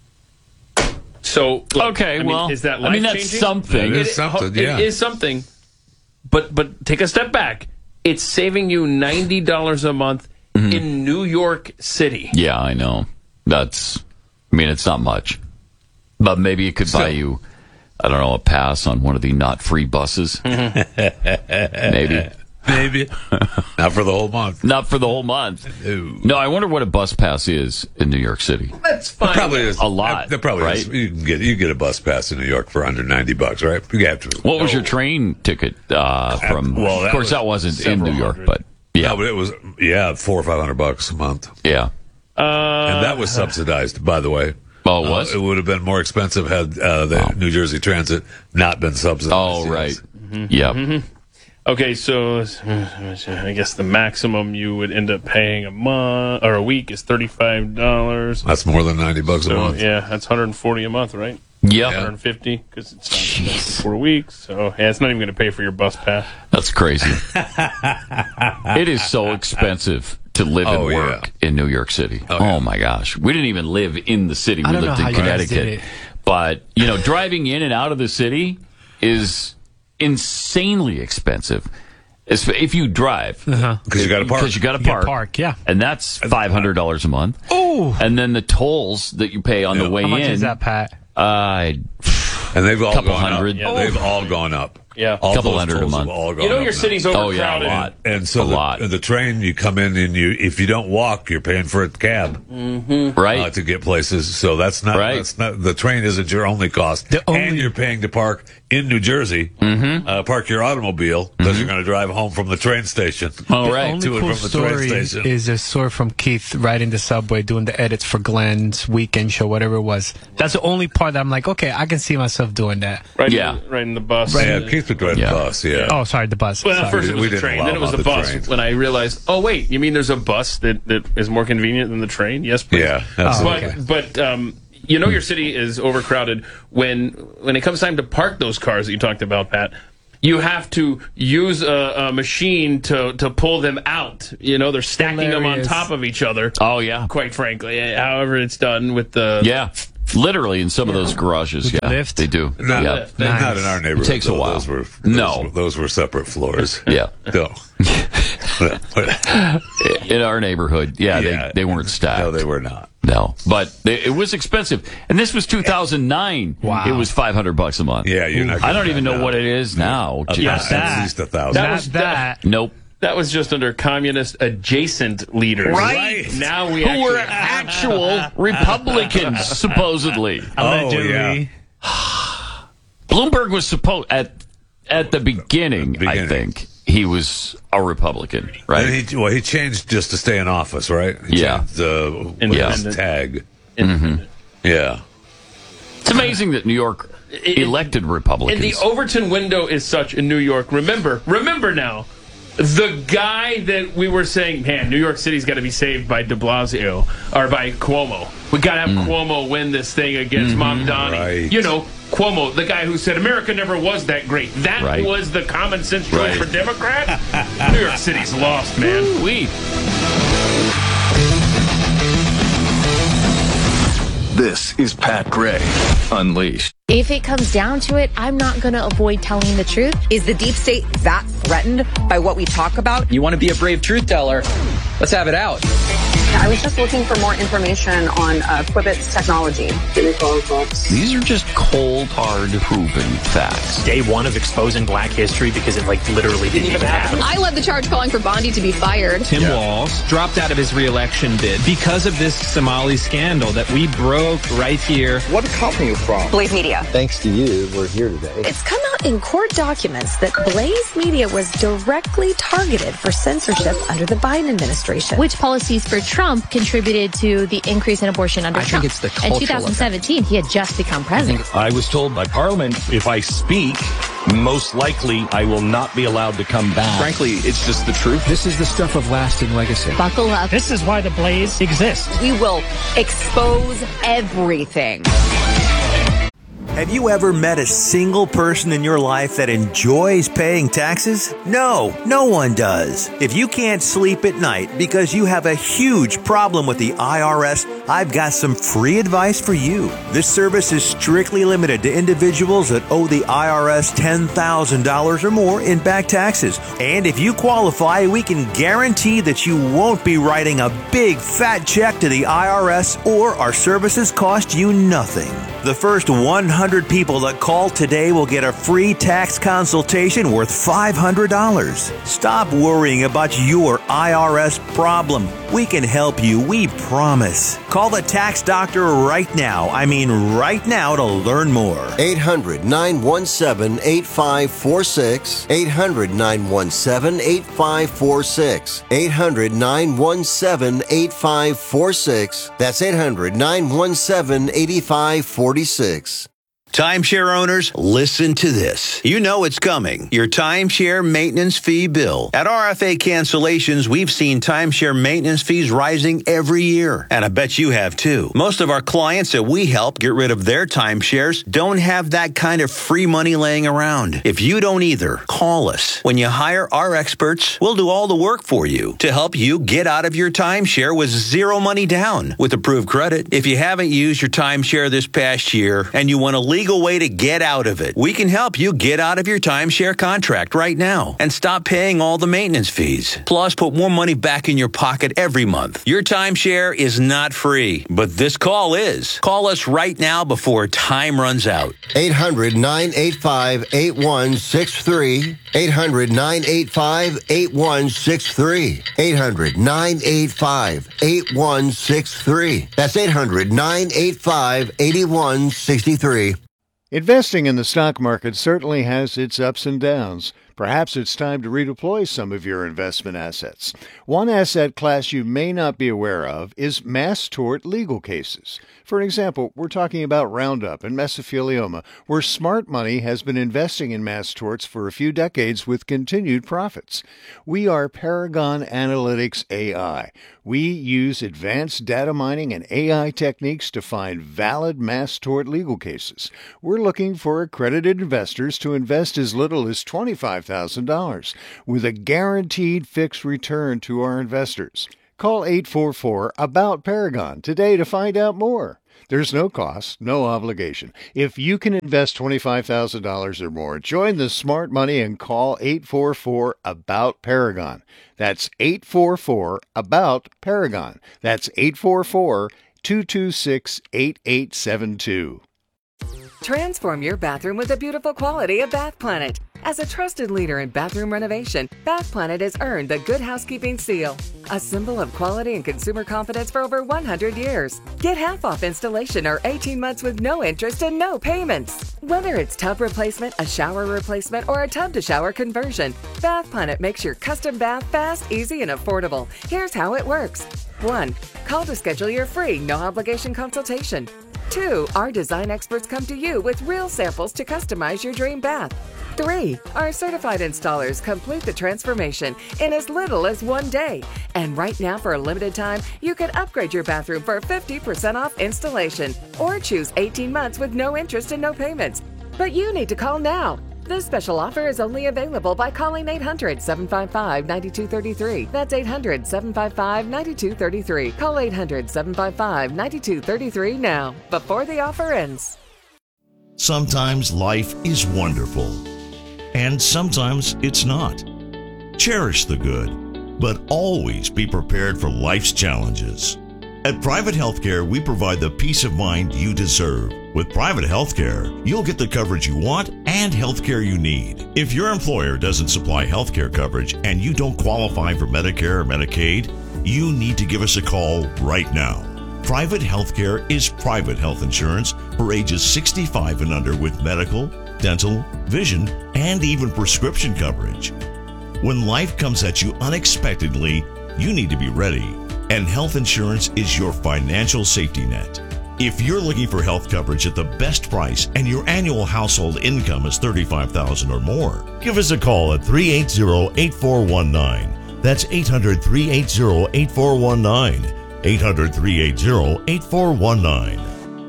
So, look, is that life-changing? That's something. It is something, yeah. It is something. But take a step back. It's saving you $90 a month in New York City. Yeah, I know. It's not much. But maybe it could buy you, I don't know, a pass on one of the not-free buses. Maybe. Not for the whole month. Not for the whole month. No, I wonder what a bus pass is in New York City. That's fine. Probably is a lot. There probably right? is. You get a bus pass in New York for under $90, right? You have to. What was your train ticket from? Well, of course, that wasn't in New York, but yeah, no, but it was $400 or $500 a month. Yeah, and that was subsidized, by the way. Oh, it was? It would have been more expensive had the New Jersey Transit not been subsidized. Oh, right. Yeah. Okay, so I guess the maximum you would end up paying a month or a week is $35. That's more than $90 a month. Yeah, that's $140 a month, right? Yeah, $150 because it's not for 4 weeks. So it's not even going to pay for your bus pass. That's crazy. It is so expensive to live and work in New York City. Oh my gosh, we didn't even live in the city. We lived in Connecticut. But driving in and out of the city is insanely expensive. If you drive. Because you got to park. Because you got to park. Yeah. And that's $500 a month. Oh. And then the tolls that you pay on the way in. How much is that, Pat? And they've all couple gone hundred. up. Yeah, they've all gone up. Yeah, all couple those hundred a tolls month. have all gone you know, up your city's overcrowded. Oh, yeah, a lot. And so the train, you come in and if you don't walk, you're paying for a cab, right, to get places. So that's not the train isn't your only cost, and you're paying to park in New Jersey. Park your automobile because you're going to drive home from the train station. All right, The only cool story is a story from Keith riding the subway doing the edits for Glenn's weekend show, whatever it was. That's the only part that I'm like, okay, I can see myself doing that. Right in the bus. Yeah, Keith would drive the bus. Yeah. Oh, sorry, the bus. Well, at first it was the train, then it was the bus. When I realized, oh wait, you mean there's a bus that is more convenient than the train? Yes, please. Yeah, but you know your city is overcrowded when it comes time to park those cars that you talked about, Pat. You have to use a machine to pull them out. You know, they're stacking them on top of each other. Oh, yeah. Quite frankly, however it's done with the... Yeah. Literally in some of those garages, lift? they do. Not in our neighborhood. It takes a while. Those were separate floors. Yeah. No. In our neighborhood, they weren't stacked. No, they were not. No, but it was expensive, and this was 2009. Wow, it was $500 a month. Yeah, you're not. I don't even know what it is now. At least $1,000. That. Nope. That was just under communist adjacent leaders. Right. Now who were actual Republicans, supposedly. Allegedly. Bloomberg was supposed at the beginning, I think. He was a Republican, right? And he changed just to stay in office, right? He changed the tag. Yeah. It's amazing that New York elected Republicans. And the Overton window is such in New York. Remember now, the guy that we were saying, man, New York City's got to be saved by de Blasio, or by Cuomo. We got to have Cuomo win this thing against Mamdani. Right. You know, Cuomo, the guy who said America never was that great. That was the common sense choice for Democrats. New York City's lost, man. This is Pat Gray Unleashed. If it comes down to it, I'm not going to avoid telling the truth. Is the deep state that threatened by what we talk about? You want to be a brave truth teller? Let's have it out. I was just looking for more information on Quibbit's technology. These are just cold, hard, proven facts. Day one of exposing black history because it literally didn't even happen. I led the charge calling for Bondi to be fired. Tim Walz dropped out of his re-election bid because of this Somali scandal that we broke right here. What company are you from? Blaze Media. Thanks to you, we're here today. It's come out in court documents that Blaze Media was directly targeted for censorship under the Biden administration. Which policies for Trump contributed to the increase in abortion under Trump? I think it's the cultural In 2017, he had just become president. I was told by Parliament, if I speak, most likely I will not be allowed to come back. Frankly, it's just the truth. This is the stuff of lasting legacy. Buckle up. This is why the Blaze exists. We will expose everything. Have you ever met a single person in your life that enjoys paying taxes? No, no one does. If you can't sleep at night because you have a huge problem with the IRS, I've got some free advice for you. This service is strictly limited to individuals that owe the IRS $10,000 or more in back taxes. And if you qualify, we can guarantee that you won't be writing a big fat check to the IRS, or our services cost you nothing. The first 100 people that call today will get a free tax consultation worth $500. Stop worrying about your IRS problem. We can help you, we promise. Call the tax doctor right now. I mean right now to learn more. 800-917-8546. 800-917-8546. 800-917-8546. That's 800-917-8546. Timeshare owners, listen to this. You know it's coming. Your timeshare maintenance fee bill. At RFA Cancellations, we've seen timeshare maintenance fees rising every year. And I bet you have too. Most of our clients that we help get rid of their timeshares don't have that kind of free money laying around. If you don't either, call us. When you hire our experts, we'll do all the work for you to help you get out of your timeshare with zero money down with approved credit. If you haven't used your timeshare this past year and you want to leave legal way to get out of it. We can help you get out of your timeshare contract right now and stop paying all the maintenance fees. Plus, put more money back in your pocket every month. Your timeshare is not free, but this call is. Call us right now before time runs out. 800-985-8163. 800-985-8163. 800-985-8163. That's 800-985-8163. Investing in the stock market certainly has its ups and downs. Perhaps it's time to redeploy some of your investment assets. One asset class you may not be aware of is mass tort legal cases. For example, we're talking about Roundup and mesothelioma, where smart money has been investing in mass torts for a few decades with continued profits. We are Paragon Analytics AI. We use advanced data mining and AI techniques to find valid mass tort legal cases. We're looking for accredited investors to invest as little as $25,000 with a guaranteed fixed return to our investors. Call 844-ABOUT-PARAGON today to find out more. There's no cost, no obligation. If you can invest $25,000 or more, join the smart money and call 844-ABOUT-PARAGON. That's 844-ABOUT-PARAGON. That's 844-226-8872. Transform your bathroom with the beautiful quality of Bath Planet. As a trusted leader in bathroom renovation, Bath Planet has earned the Good Housekeeping seal, a symbol of quality and consumer confidence for over 100 years. Get half off installation or 18 months with no interest and no payments. Whether it's tub replacement, a shower replacement, or a tub-to-shower conversion, Bath Planet makes your custom bath fast, easy, and affordable. Here's how it works. 1. Call to schedule your free, no-obligation consultation. 2. Our design experts come to you with real samples to customize your dream bath. 3. Our certified installers complete the transformation in as little as 1 day. And right now, for a limited time, you can upgrade your bathroom for 50% off installation or choose 18 months with no interest and no payments. But you need to call now. This special offer is only available by calling 800-755-9233. That's 800-755-9233. Call 800-755-9233 now, before the offer ends. Sometimes life is wonderful, and sometimes it's not. Cherish the good, but always be prepared for life's challenges. At Private Healthcare, we provide the peace of mind you deserve. With Private Healthcare, you'll get the coverage you want and healthcare you need. If your employer doesn't supply healthcare coverage and you don't qualify for Medicare or Medicaid, you need to give us a call right now. Private Healthcare is private health insurance for ages 65 and under with medical, dental, vision, and even prescription coverage. When life comes at you unexpectedly, you need to be ready. And health insurance is your financial safety net. If you're looking for health coverage at the best price and your annual household income is $35,000 or more, give us a call at 380-8419. That's 800-380-8419. 800-380-8419.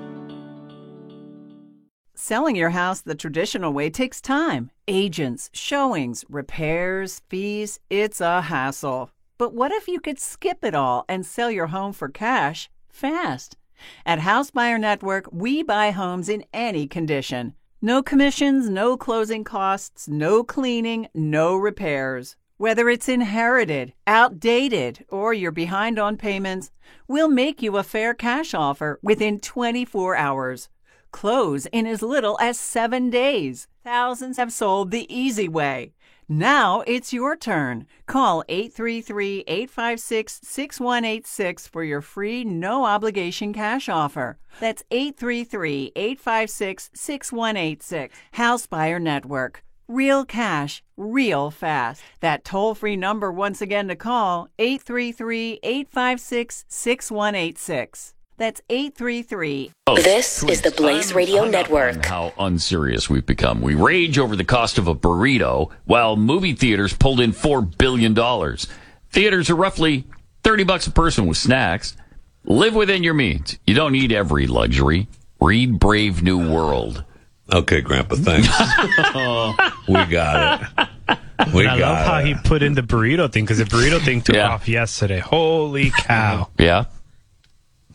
Selling your house the traditional way takes time. Agents, showings, repairs, fees, it's a hassle. But what if you could skip it all and sell your home for cash fast? At House Buyer Network, we buy homes in any condition. No commissions, no closing costs, no cleaning, no repairs. Whether it's inherited, outdated, or you're behind on payments, we'll make you a fair cash offer within 24 hours. Close in as little as 7 days. Thousands have sold the easy way. Now it's your turn. Call 833-856-6186 for your free, no-obligation cash offer. That's 833-856-6186. House Buyer Network. Real cash, real fast. That toll-free number once again to call, 833-856-6186. That's 833. This is the Blaze Radio Network. How unserious we've become. We rage over the cost of a burrito, while movie theaters pulled in $4 billion. Theaters are roughly $30 a person with snacks. Live within your means. You don't need every luxury. Read Brave New World. Okay, Grandpa, thanks. We got it. I love how he put in the burrito thing, because the burrito thing took off yesterday. Holy cow. Yeah.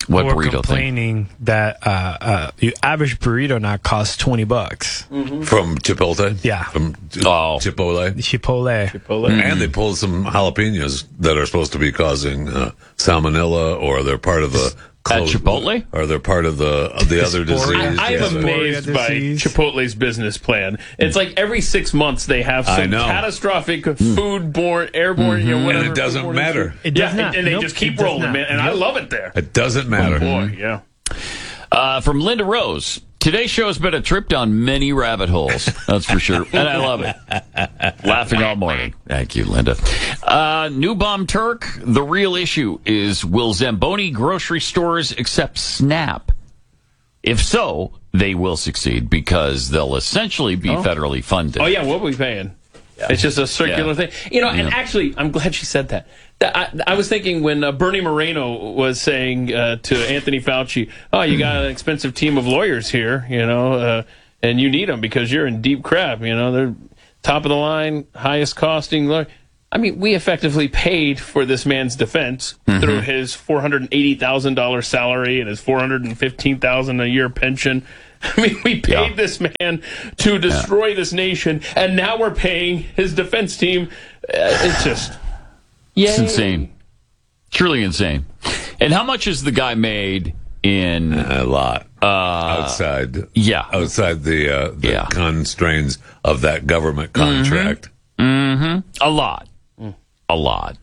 What We're burrito thing? complaining that your average burrito now costs $20 from Chipotle. Yeah, from Chipotle. And they pulled some jalapenos that are supposed to be causing salmonella, or they're part of the at Chipotle, or they're part of the other disease. I'm amazed by Chipotle's business plan. It's like every 6 months they have some catastrophic foodborne, airborne, whatever. And it doesn't matter. And they just keep rolling, man. And I love it there. It doesn't matter. Oh, boy, yeah. From Linda Rose. Today's show has been a trip down many rabbit holes. That's for sure. And I love it. Laughing all morning. Thank you, Linda. New Bomb Turk. The real issue is, will Zamboni grocery stores accept SNAP? If so, they will succeed because they'll essentially be federally funded. Oh, yeah. What are we paying? Yeah. It's just a circular thing. And actually, I'm glad she said that. I was thinking when Bernie Moreno was saying to Anthony Fauci, "Oh, you got an expensive team of lawyers here, and you need them because you're in deep crap. They're top of the line, highest costing lawyer." I mean, we effectively paid for this man's defense through his $480,000 salary and his $415,000 a year pension. I mean, we paid this man to destroy this nation, and now we're paying his defense team. It's just... Yay. It's insane. Truly insane. And how much has the guy made in... A lot. Outside. Yeah. Outside the constraints of that government contract. A lot. A lot.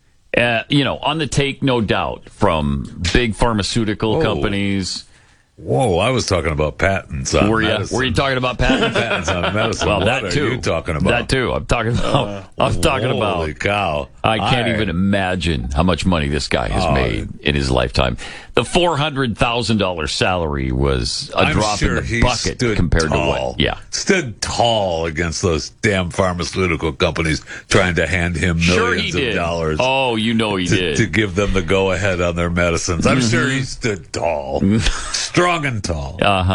On the take, no doubt, from big pharmaceutical companies... Whoa, I was talking about patents on medicine. Were you talking about patents? Patents on medicine. Well, what that too. Are you talking about? That too. I'm talking about. Holy cow! I can't even imagine how much money this guy has made in his lifetime. The $400,000 salary was a drop in the bucket compared to what? Yeah, stood tall against those damn pharmaceutical companies trying to hand him millions of dollars. Oh, he did to give them the go ahead on their medicines. I'm sure he stood tall, strong and tall.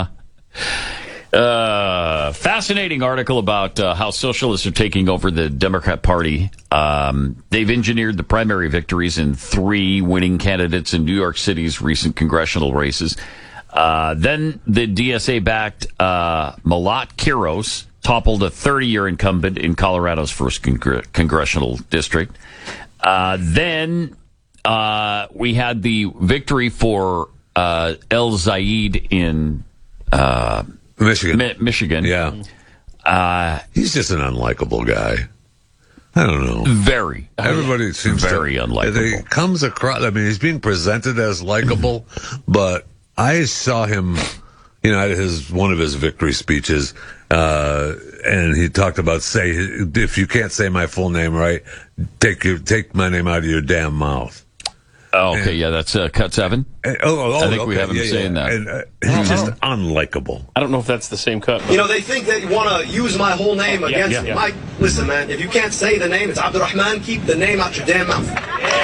Fascinating article about how socialists are taking over the Democrat Party. They've engineered the primary victories in 3 winning candidates in New York City's recent congressional races. Then the DSA-backed Malat Quiros toppled a 30-year incumbent in Colorado's first congressional district. Then we had the victory for El Zayed in Michigan. Yeah. He's just an unlikable guy. I don't know. Very. Everybody seems very unlikable. It comes across, he's being presented as likable, but I saw him, at one of his victory speeches, and he talked about, if you can't say my full name right, take my name out of your damn mouth. Oh, okay, that's Cut 7. I think we have him saying that. And, he's just unlikable. I don't know if that's the same cut. They think that you want to use my whole name against me. Mike, listen, man, if you can't say the name, it's Abdurrahman, keep the name out your damn mouth.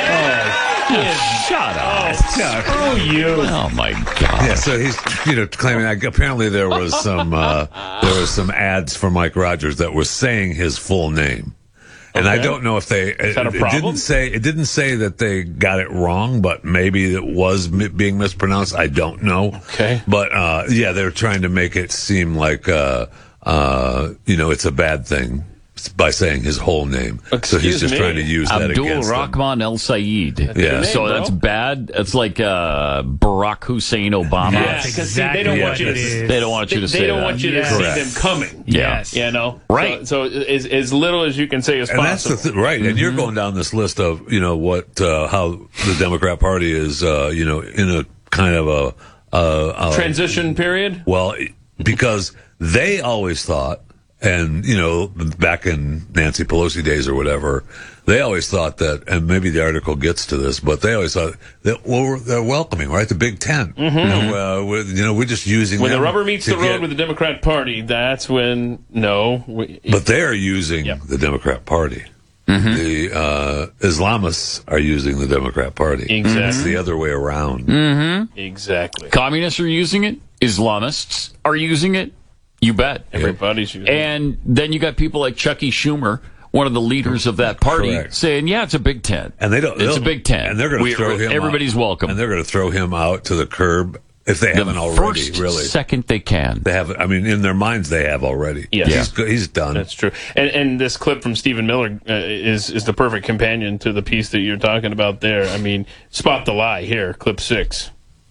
Shut up. Screw you. Oh, my God. Yeah, so he's, claiming that apparently there was some ads for Mike Rogers that were saying his full name. And I don't know if it didn't say that they got it wrong, but maybe it was being mispronounced. I don't know. Okay. But, they're trying to make it seem like, it's a bad thing by saying his whole name. So he's just trying to use that against him. Abdul Rahman El Sayed. Yeah. So that's bad. It's like Barack Hussein Obama. Yes, because they don't want you to say that. They don't want you to see them coming. Yes. Right. So as little as you can say as possible. And that's the right. And you're going down this list of, how the Democrat Party is, in a kind of a transition period? Well, because they always thought, and, back in Nancy Pelosi days or whatever, they always thought that, and maybe the article gets to this, but they always thought that, they're welcoming, right? The Big Ten. Mm-hmm. We're just using when them the rubber meets the road with the Democrat Party, that's when, but they're using the Democrat Party. Mm-hmm. The Islamists are using the Democrat Party. Exactly. It's the other way around. Mm-hmm. Exactly. Communists are using it. Islamists are using it. You bet. Everybody's using it. And then you got people like Chucky Schumer one of the leaders of that party, saying, "Yeah, it's a Big Tent, and it's a Big Tent, and they're going to throw him. Everybody's welcome, and they're going to throw him out to the curb if they haven't already. Really, second they can. They have. I mean, in their minds, they have already. Yes. He's done. That's true. And this clip from Stephen Miller is the perfect companion to the piece that you're talking about there. I mean, spot the lie here. Clip 6.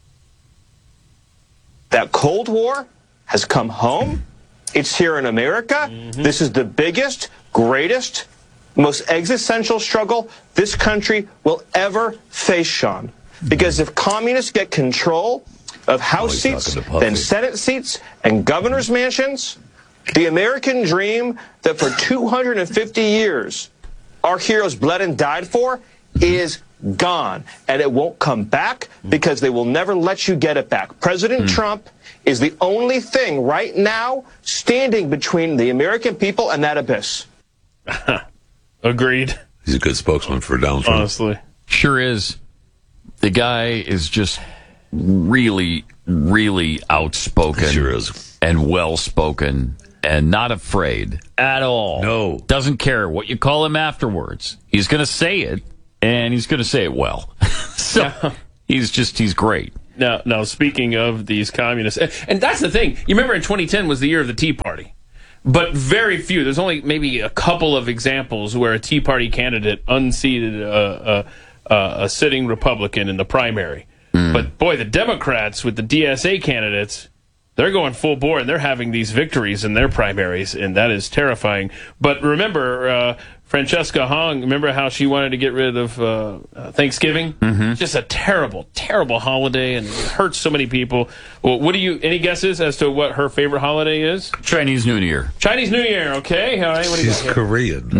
That Cold War has come home. It's here in America. Mm-hmm. This is the biggest, greatest, most existential struggle this country will ever face, Sean. Because if communists get control of House seats, then Senate seats, and governor's mansions, the American dream that for 250 years our heroes bled and died for is gone. And it won't come back because they will never let you get it back. President Trump is the only thing right now standing between the American people and that abyss. Agreed. He's a good spokesman for Donald Trump. Honestly. Sure is. The guy is just really, really outspoken. He sure is. And well-spoken and not afraid at all. No. Doesn't care what you call him afterwards. He's going to say it, and he's going to say it well. So he's great. Now, speaking of these communists, and that's the thing. You remember in 2010 was the year of the Tea Party. But very few. There's only maybe a couple of examples where a Tea Party candidate unseated a sitting Republican in the primary. But, boy, the Democrats with the DSA candidates, they're going full bore, and they're having these victories in their primaries, and that is terrifying. But remember, Francesca Hong, remember how she wanted to get rid of Thanksgiving? Mm-hmm. Just a terrible, terrible holiday, and it hurts so many people. Well, any guesses as to what her favorite holiday is? Chinese New Year. Chinese New Year, okay. All right, what do you got She's here? Korean.